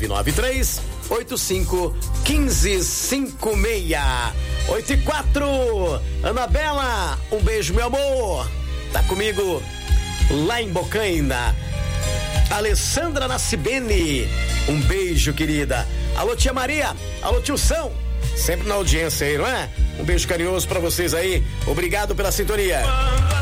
993 85 1556. 8-4. Anabela, um beijo, meu amor. Tá comigo lá em Bocaina. Alessandra Nascibene, um beijo, querida. Alô, tia Maria. Alô, tio São. Sempre na audiência aí, não é? Um beijo carinhoso pra vocês aí. Obrigado pela sintonia.